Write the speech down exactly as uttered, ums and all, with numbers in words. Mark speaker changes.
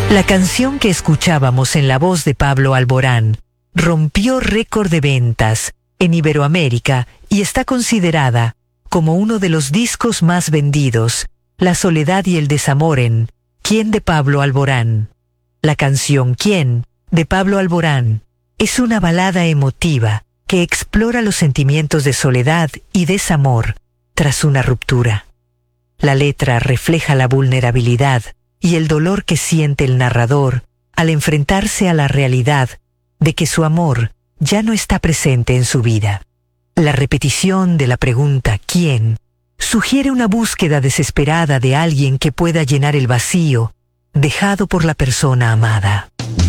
Speaker 1: La canción que escuchábamos en la voz de Pablo Alborán rompió récord de ventas en Iberoamérica y está considerada como uno de los discos más vendidos, La soledad y el desamor en ¿Quién? De Pablo Alborán. La canción ¿Quién? De Pablo Alborán es una balada emotiva que explora los sentimientos de soledad y desamor tras una ruptura. La letra refleja la vulnerabilidad y el dolor que siente el narrador al enfrentarse a la realidad de que su amor ya no está presente en su vida. La repetición de la pregunta ¿quién? Sugiere una búsqueda desesperada de alguien que pueda llenar el vacío dejado por la persona amada.